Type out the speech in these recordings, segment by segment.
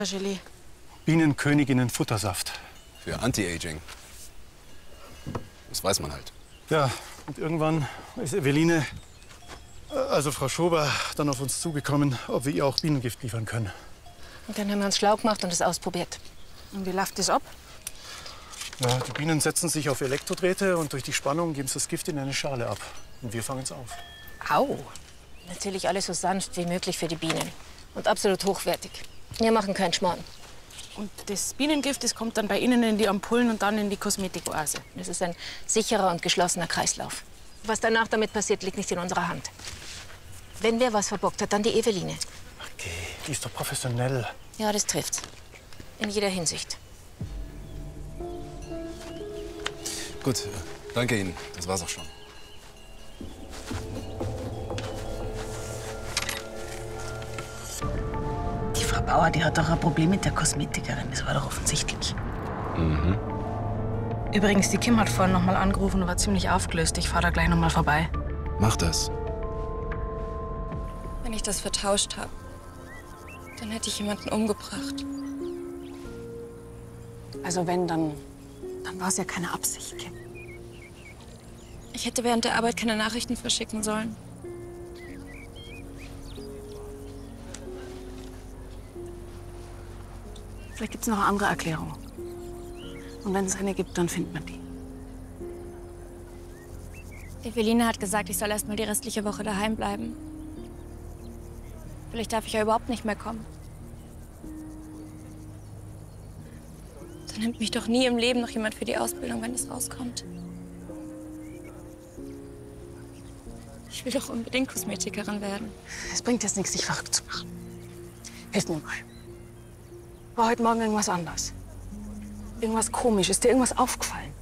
Gelee. Bienenköniginnen-Futtersaft. Für Anti-Aging. Das weiß man halt. Ja, und irgendwann ist Eveline, also Frau Schober, dann auf uns zugekommen, ob wir ihr auch Bienengift liefern können. Und dann haben wir uns schlau gemacht und es ausprobiert. Und wie läuft das ab? Ja, die Bienen setzen sich auf Elektrodrähte und durch die Spannung geben sie das Gift in eine Schale ab. Und wir fangen es auf. Au! Natürlich alles so sanft wie möglich für die Bienen. Und absolut hochwertig. Wir machen keinen Schmarrn. Und das Bienengift, das kommt dann bei Ihnen in die Ampullen und dann in die Kosmetikoase. Das ist ein sicherer und geschlossener Kreislauf. Was danach damit passiert, liegt nicht in unserer Hand. Wenn wer was verbockt hat, dann die Eveline. Okay, die ist doch professionell. Ja, das trifft's. In jeder Hinsicht. Gut, danke Ihnen. Das war's auch schon. Die Frau Bauer, die hat doch ein Problem mit der Kosmetikerin. Das war doch offensichtlich. Mhm. Übrigens, die Kim hat vorhin noch mal angerufen und war ziemlich aufgelöst. Ich fahre da gleich noch mal vorbei. Mach das. Wenn ich das vertauscht habe, dann hätte ich jemanden umgebracht. Also wenn, dann war es ja keine Absicht, Kim. Ich hätte während der Arbeit keine Nachrichten verschicken sollen. Vielleicht gibt es noch eine andere Erklärung. Und wenn es eine gibt, dann findet man die. Eveline hat gesagt, ich soll erst mal die restliche Woche daheim bleiben. Vielleicht darf ich ja überhaupt nicht mehr kommen. Dann nimmt mich doch nie im Leben noch jemand für die Ausbildung, wenn es rauskommt. Ich will doch unbedingt Kosmetikerin werden. Es bringt jetzt nichts, dich verrückt zu machen. Hilf mir mal. War heute Morgen irgendwas anders? Irgendwas komisch? Ist dir irgendwas aufgefallen?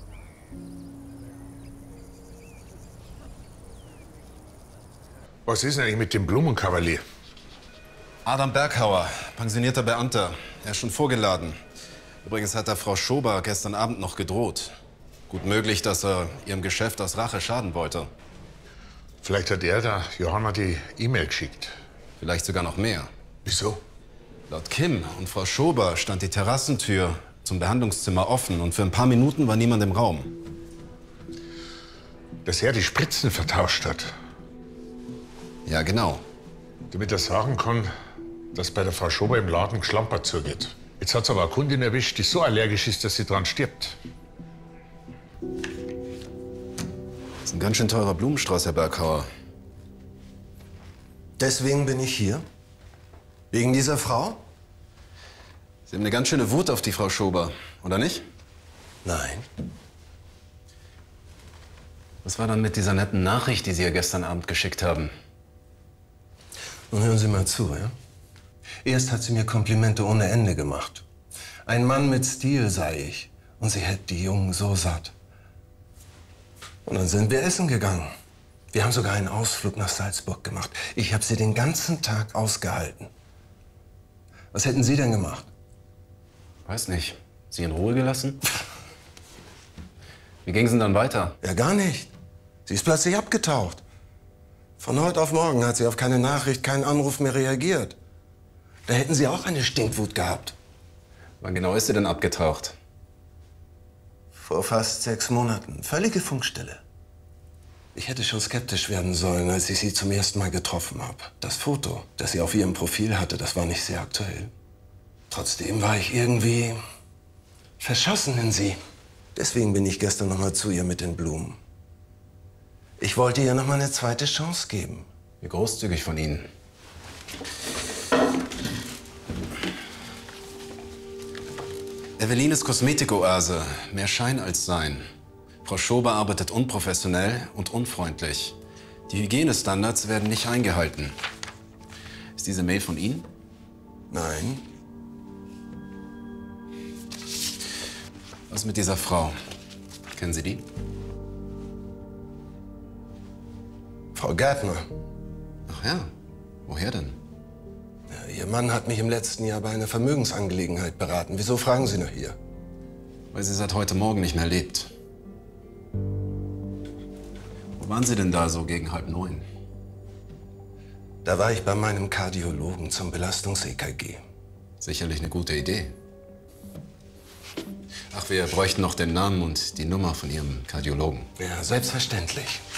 Was ist denn eigentlich mit dem Blumenkavalier? Adam Berghauer, pensionierter Beamter. Er ist schon vorgeladen. Übrigens hat er Frau Schober gestern Abend noch gedroht. Gut möglich, dass er ihrem Geschäft aus Rache schaden wollte. Vielleicht hat er da Johanna die E-Mail geschickt. Vielleicht sogar noch mehr. Wieso? Laut Kim und Frau Schober stand die Terrassentür zum Behandlungszimmer offen und für ein paar Minuten war niemand im Raum. Dass er die Spritzen vertauscht hat. Ja, genau. Damit er sagen kann, dass bei der Frau Schober im Laden geschlampert zugeht. Jetzt hat's aber eine Kundin erwischt, die so allergisch ist, dass sie dran stirbt. Das ist ein ganz schön teurer Blumenstrauß, Herr Berghauer. Deswegen bin ich hier? Wegen dieser Frau? Sie haben eine ganz schöne Wut auf die Frau Schober, oder nicht? Nein. Was war dann mit dieser netten Nachricht, die Sie ihr gestern Abend geschickt haben? Nun hören Sie mal zu, ja? Erst hat sie mir Komplimente ohne Ende gemacht. Ein Mann mit Stil sei ich. Und sie hätte die Jungen so satt. Und dann sind wir essen gegangen. Wir haben sogar einen Ausflug nach Salzburg gemacht. Ich habe sie den ganzen Tag ausgehalten. Was hätten Sie denn gemacht? Weiß nicht. Sie in Ruhe gelassen? Wie ging es denn dann weiter? Ja, gar nicht. Sie ist plötzlich abgetaucht. Von heute auf morgen hat sie auf keine Nachricht, keinen Anruf mehr reagiert. Da hätten Sie auch eine Stinkwut gehabt. Wann genau ist sie denn abgetaucht? Vor fast 6 Monaten. Völlige Funkstille. Ich hätte schon skeptisch werden sollen, als ich sie zum ersten Mal getroffen habe. Das Foto, das sie auf ihrem Profil hatte, das war nicht sehr aktuell. Trotzdem war ich irgendwie verschossen in sie. Deswegen bin ich gestern noch mal zu ihr mit den Blumen. Ich wollte ihr noch mal eine zweite Chance geben. Wie großzügig von Ihnen. Evelines Kosmetikoase. Mehr Schein als Sein. Frau Schober arbeitet unprofessionell und unfreundlich. Die Hygienestandards werden nicht eingehalten. Ist diese Mail von Ihnen? Nein. Was mit dieser Frau? Kennen Sie die? Frau Gärtner. Ach ja. Woher denn? Ja, Ihr Mann hat mich im letzten Jahr bei einer Vermögensangelegenheit beraten. Wieso fragen Sie nach ihr? Weil sie seit heute Morgen nicht mehr lebt. Wo waren Sie denn da so gegen 8:30? Da war ich bei meinem Kardiologen zum Belastungs-EKG. Sicherlich eine gute Idee. Ach, wir bräuchten noch den Namen und die Nummer von Ihrem Kardiologen. Ja, selbstverständlich.